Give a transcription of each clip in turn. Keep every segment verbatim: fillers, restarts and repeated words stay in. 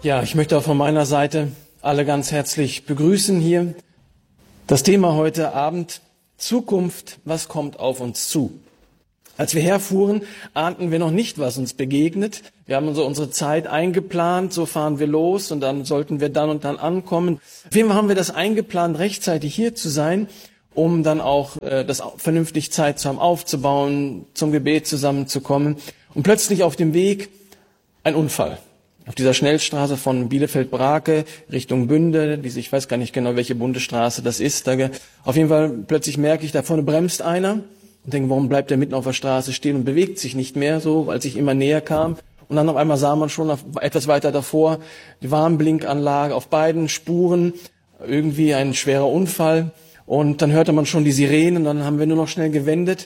Ja, ich möchte auch von meiner Seite alle ganz herzlich begrüßen hier. Das Thema heute Abend: Zukunft, was kommt auf uns zu? Als wir herfuhren, ahnten wir noch nicht, was uns begegnet. Wir haben so unsere Zeit eingeplant, so fahren wir los und dann sollten wir dann und dann ankommen. Auf jeden Fall haben wir das eingeplant, rechtzeitig hier zu sein, um dann auch äh, das vernünftig Zeit zu haben, aufzubauen, zum Gebet zusammenzukommen. Und plötzlich auf dem Weg ein Unfall. Auf dieser Schnellstraße von Bielefeld-Brake Richtung Bünde, diese, ich weiß gar nicht genau, welche Bundesstraße das ist. Da, auf jeden Fall plötzlich merke ich, da vorne bremst einer und denke, warum bleibt der mitten auf der Straße stehen und bewegt sich nicht mehr, so, als ich immer näher kam. Und dann auf einmal sah man schon auf, etwas weiter davor die Warnblinkanlage auf beiden Spuren, irgendwie ein schwerer Unfall. Und dann hörte man schon die Sirenen und dann haben wir nur noch schnell gewendet.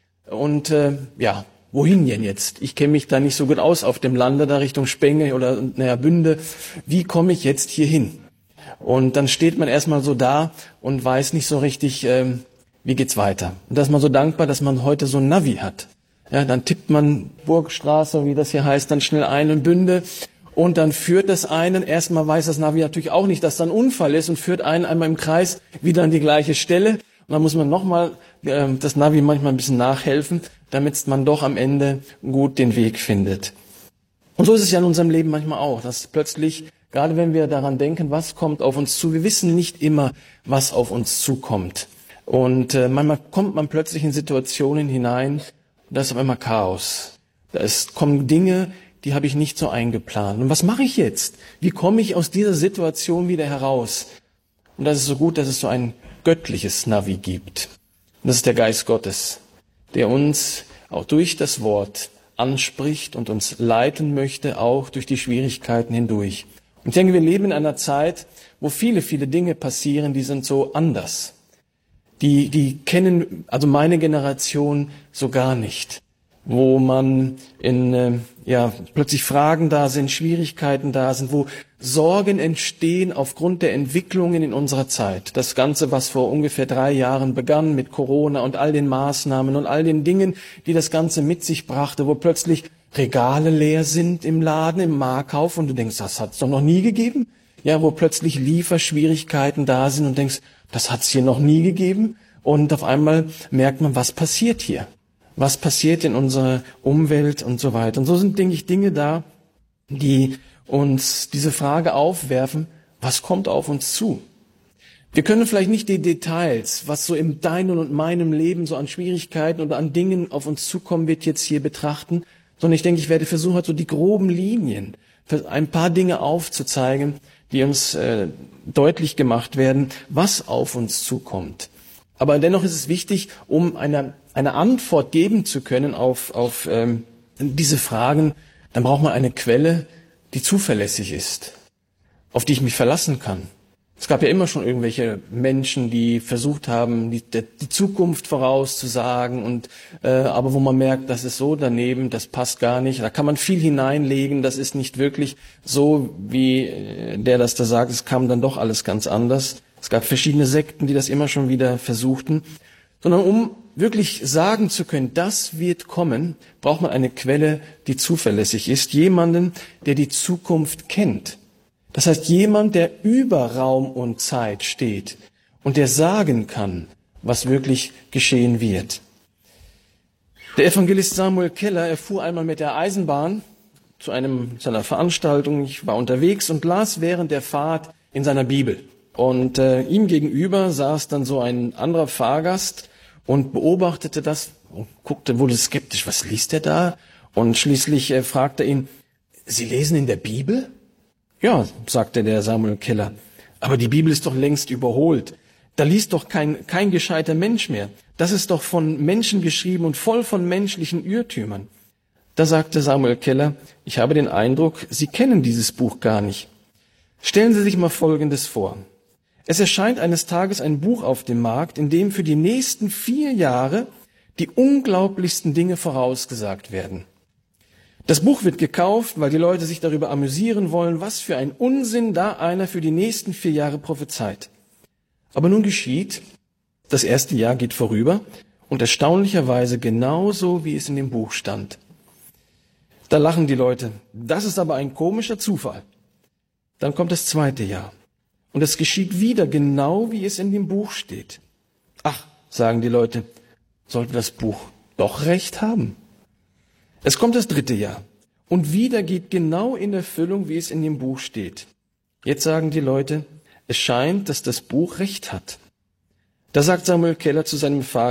Und äh, ja, wohin denn jetzt? Ich kenne mich da nicht so gut aus auf dem Lande, da Richtung Spenge oder naja, Bünde. Wie komme ich jetzt hier hin? Und dann steht man erstmal so da und weiß nicht so richtig, ähm, wie geht's weiter. Und da ist man so dankbar, dass man heute so ein Navi hat. Ja, dann tippt man Burgstraße, wie das hier heißt, dann schnell ein in Bünde. Und dann führt das einen, erstmal weiß das Navi natürlich auch nicht, dass da ein Unfall ist und führt einen einmal im Kreis wieder an die gleiche Stelle. Und dann muss man nochmal äh, das Navi manchmal ein bisschen nachhelfen, damit man doch am Ende gut den Weg findet. Und so ist es ja in unserem Leben manchmal auch, dass plötzlich, gerade wenn wir daran denken, was kommt auf uns zu, wir wissen nicht immer, was auf uns zukommt. Und äh, manchmal kommt man plötzlich in Situationen hinein, da ist auf einmal Chaos. Da ist, kommen Dinge, die habe ich nicht so eingeplant. Und was mache ich jetzt? Wie komme ich aus dieser Situation wieder heraus? Und das ist so gut, dass es so ein göttliches Navi gibt. Und das ist der Geist Gottes, der uns auch durch das Wort anspricht und uns leiten möchte, auch durch die Schwierigkeiten hindurch. Und ich denke, wir leben in einer Zeit, wo viele, viele Dinge passieren, die sind so anders. Die, die kennen, also meine Generation so gar nicht. Wo man in, äh, ja, plötzlich Fragen da sind, Schwierigkeiten da sind, wo Sorgen entstehen aufgrund der Entwicklungen in unserer Zeit. Das Ganze, was vor ungefähr drei Jahren begann mit Corona und all den Maßnahmen und all den Dingen, die das Ganze mit sich brachte, wo plötzlich Regale leer sind im Laden, im Marktkauf und du denkst, das hat's doch noch nie gegeben. Ja, wo plötzlich Lieferschwierigkeiten da sind und denkst, das hat's hier noch nie gegeben. Und auf einmal merkt man, was passiert hier? Was passiert in unserer Umwelt und so weiter. Und so sind, denke ich, Dinge da, die uns diese Frage aufwerfen, was kommt auf uns zu? Wir können vielleicht nicht die Details, was so in deinem und meinem Leben so an Schwierigkeiten oder an Dingen auf uns zukommen wird, jetzt hier betrachten, sondern ich denke, ich werde versuchen, halt so die groben Linien, ein paar Dinge aufzuzeigen, die uns äh, deutlich gemacht werden, was auf uns zukommt. Aber dennoch ist es wichtig, um eine, eine Antwort geben zu können auf, auf ähm, diese Fragen, dann braucht man eine Quelle, die zuverlässig ist, auf die ich mich verlassen kann. Es gab ja immer schon irgendwelche Menschen, die versucht haben, die, die Zukunft vorauszusagen, und äh, aber wo man merkt, das ist so daneben, das passt gar nicht. Da kann man viel hineinlegen, das ist nicht wirklich so, wie äh, der das da sagt. Es kam dann doch alles ganz anders. Es gab verschiedene Sekten, die das immer schon wieder versuchten. Sondern um wirklich sagen zu können, das wird kommen, braucht man eine Quelle, die zuverlässig ist. Jemanden, der die Zukunft kennt. Das heißt, jemand, der über Raum und Zeit steht und der sagen kann, was wirklich geschehen wird. Der Evangelist Samuel Keller erfuhr einmal mit der Eisenbahn zu einem seiner Veranstaltung. Ich war unterwegs und las während der Fahrt in seiner Bibel. Und äh, ihm gegenüber saß dann so ein anderer Fahrgast und beobachtete das und guckte wohl skeptisch, was liest er da? Und schließlich äh, fragte er ihn, Sie lesen in der Bibel? Ja, sagte der Samuel Keller, aber die Bibel ist doch längst überholt. Da liest doch kein, kein gescheiter Mensch mehr. Das ist doch von Menschen geschrieben und voll von menschlichen Irrtümern. Da sagte Samuel Keller, ich habe den Eindruck, Sie kennen dieses Buch gar nicht. Stellen Sie sich mal Folgendes vor. Es erscheint eines Tages ein Buch auf dem Markt, in dem für die nächsten vier Jahre die unglaublichsten Dinge vorausgesagt werden. Das Buch wird gekauft, weil die Leute sich darüber amüsieren wollen, was für ein Unsinn da einer für die nächsten vier Jahre prophezeit. Aber nun geschieht, das erste Jahr geht vorüber und erstaunlicherweise genauso, wie es in dem Buch stand. Da lachen die Leute. Das ist aber ein komischer Zufall. Dann kommt das zweite Jahr. Und es geschieht wieder genau, wie es in dem Buch steht. Ach, sagen die Leute, sollte das Buch doch recht haben? Es kommt das dritte Jahr. Und wieder geht genau in Erfüllung, wie es in dem Buch steht. Jetzt sagen die Leute, es scheint, dass das Buch recht hat. Da sagt Samuel Keller zu seinem Vater,